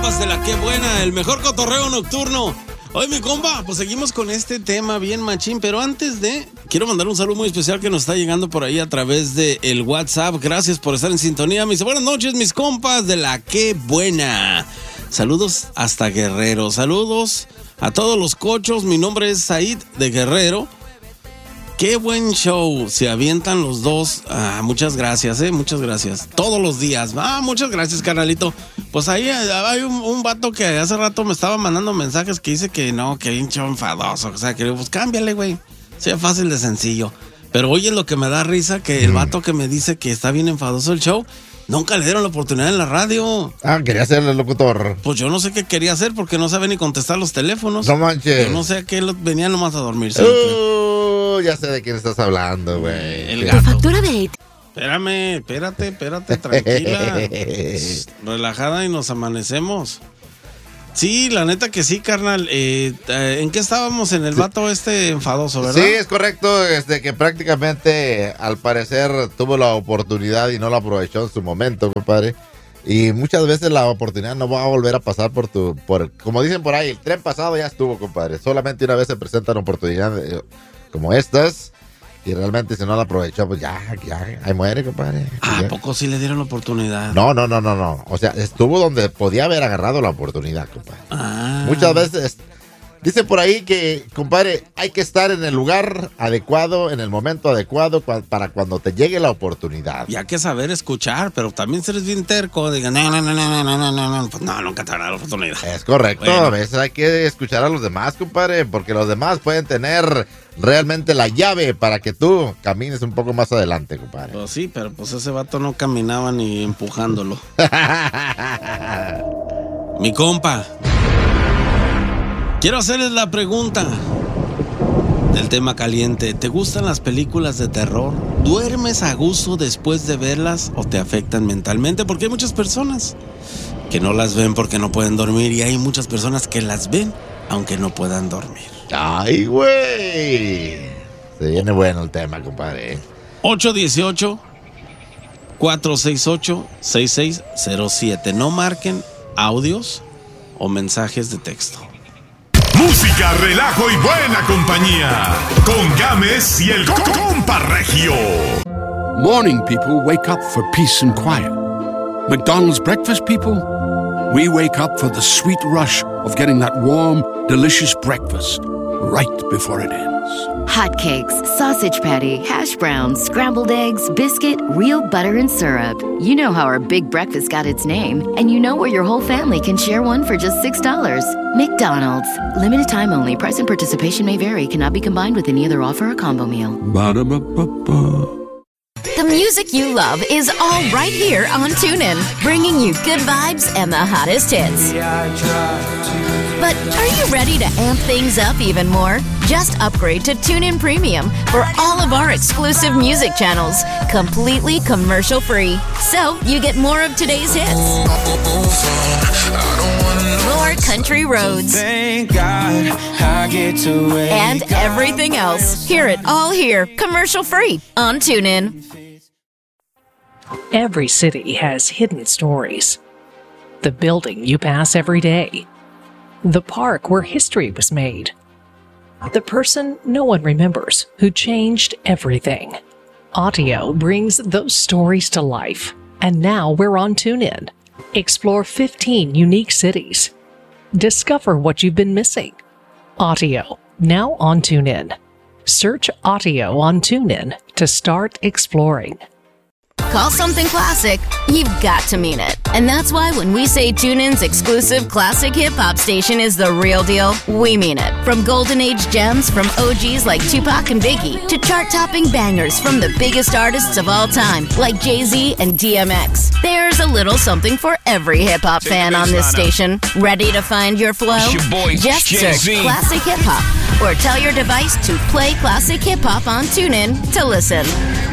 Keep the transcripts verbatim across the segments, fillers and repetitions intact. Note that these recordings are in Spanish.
compas de la Qué Buena, el mejor cotorreo nocturno. Oye, mi compa, pues seguimos con este tema bien machín, pero antes de, quiero mandar un saludo muy especial que nos está llegando por ahí a través de el WhatsApp. Gracias por estar en sintonía. Me dice, buenas noches, mis compas de la Qué Buena. Saludos hasta Guerrero. Saludos a todos los cochos. Mi nombre es Said de Guerrero. Qué buen show. Se avientan los dos. Ah, muchas gracias, eh. Muchas gracias. Todos los días. Ah, muchas gracias, carnalito. Pues ahí hay un, un vato que hace rato me estaba mandando mensajes que dice que no, que bien show enfadoso. O sea, que pues cámbiale, güey. Sea fácil de sencillo. Pero oye, lo que me da risa, que el vato que me dice que está bien enfadoso el show, nunca le dieron la oportunidad en la radio. Ah, quería ser el locutor. Pues yo no sé qué quería hacer porque no sabe ni contestar los teléfonos. No manches. Yo no sé a qué lo, venía nomás a dormirse. Uh, ya sé de quién estás hablando, güey. El gato. Factura de... Espérame, espérate, espérate, tranquila. Relajada y nos amanecemos. Sí, la neta que sí, carnal. Eh, ¿En qué estábamos? En el vato este enfadoso, ¿verdad? Sí, es correcto. Este, que prácticamente, al parecer, tuvo la oportunidad y no la aprovechó en su momento, compadre. Y muchas veces la oportunidad no va a volver a pasar por tu... por como dicen por ahí, el tren pasado ya estuvo, compadre. Solamente una vez se presentan oportunidades como estas. Y realmente si no la aprovechó, pues ya, ya, ahí muere, compadre. ¿A ya. poco sí le dieron la oportunidad? No, no, no, no, no. O sea, estuvo donde podía haber agarrado la oportunidad, compadre. Ah. Muchas veces, dice por ahí que, compadre, hay que estar en el lugar adecuado, en el momento adecuado cua- para cuando te llegue la oportunidad. Y hay que saber escuchar, pero también si eres bien terco, digan, no, no, no, no, no, no, no, no, pues no, nunca te dará la oportunidad. Es correcto, Bueno. A veces hay que escuchar a los demás, compadre, porque los demás pueden tener realmente la llave para que tú camines un poco más adelante, compadre. Pues sí, pero pues ese vato no caminaba ni empujándolo. Mi compa, quiero hacerles la pregunta del tema caliente. ¿Te gustan las películas de terror? ¿Duermes a gusto después de verlas o te afectan mentalmente? Porque hay muchas personas que no las ven porque no pueden dormir y hay muchas personas que las ven aunque no puedan dormir. ¡Ay, güey! Se viene bueno el tema, compadre. ocho uno ocho, cuatro seis ocho, seis seis cero siete. No marquen audios o mensajes de texto. Música, relajo y buena compañía. Con Gámez y el compa Regio. Morning people wake up for peace and quiet. McDonald's breakfast people, we wake up for the sweet rush of getting that warm, delicious breakfast right before it ends. Hotcakes, sausage patty, hash browns, scrambled eggs, biscuit, real butter and syrup. You know how our big breakfast got its name, and you know where your whole family can share one for just six dollars. McDonald's. Limited time only. Price and participation may vary. Cannot be combined with any other offer or combo meal. Ba-da-ba-ba-ba. The music you love is all right here on TuneIn, bringing you good vibes and the hottest hits. But are you ready to amp things up even more? Just upgrade to TuneIn Premium for all of our exclusive music channels, completely commercial-free. So you get more of today's hits, more country roads, Thank God I get to wake and everything else. Hear it all here, commercial-free on TuneIn. Every city has hidden stories. The building you pass every day. The park where history was made. The person no one remembers who changed everything. Audio brings those stories to life. And now we're on TuneIn. Explore fifteen unique cities. Discover what you've been missing. Audio, now on TuneIn. Search Audio on TuneIn to start exploring. Call something classic, you've got to mean it. And that's why when we say TuneIn's exclusive classic hip-hop station is the real deal, we mean it. From golden age gems from O Gs like Tupac and Biggie to chart-topping bangers from the biggest artists of all time like Jay-Z and D M X. There's a little something for every hip-hop fan on this station. Ready to find your flow? Your boy, Just Jay-Z. search Classic Hip-Hop or tell your device to play Classic Hip-Hop on TuneIn to listen.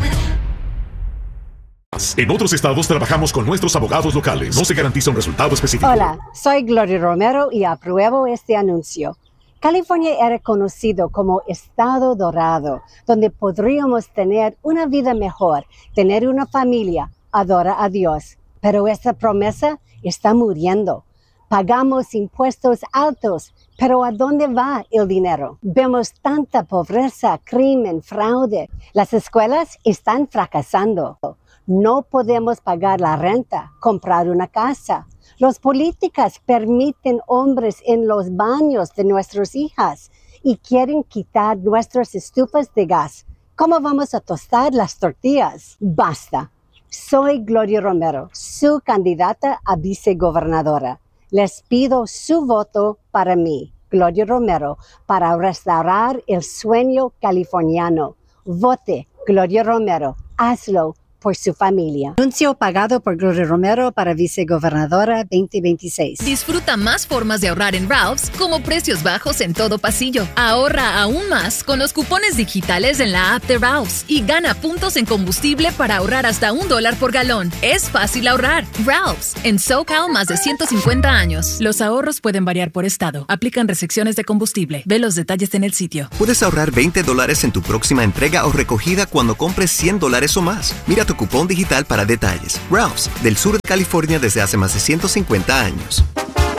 En otros estados trabajamos con nuestros abogados locales. No se garantiza un resultado específico. Hola, soy Gloria Romero y apruebo este anuncio. California era conocido como Estado Dorado, donde podríamos tener una vida mejor, tener una familia, adorar a Dios. Pero esta promesa está muriendo. Pagamos impuestos altos, pero ¿a dónde va el dinero? Vemos tanta pobreza, crimen, fraude. Las escuelas están fracasando. No podemos pagar la renta, comprar una casa. Los políticos permiten hombres en los baños de nuestras hijas y quieren quitar nuestras estufas de gas. ¿Cómo vamos a tostar las tortillas? Basta. Soy Gloria Romero, su candidata a vicegobernadora. Les pido su voto para mí, Gloria Romero, para restaurar el sueño californiano. Vote, Gloria Romero. Hazlo por su familia. Anuncio pagado por Gloria Romero para vicegobernadora veinte veintiséis. Disfruta más formas de ahorrar en Ralph's, como precios bajos en todo pasillo. Ahorra aún más con los cupones digitales en la app de Ralph's y gana puntos en combustible para ahorrar hasta un dólar por galón. Es fácil ahorrar. Ralph's, en SoCal más de ciento cincuenta años. Los ahorros pueden variar por estado. Aplican restricciones de combustible. Ve los detalles en el sitio. Puedes ahorrar veinte dólares en tu próxima entrega o recogida cuando compres cien dólares o más. Mira tu cupón digital para detalles. Ralph's, del sur de California desde hace más de ciento cincuenta años.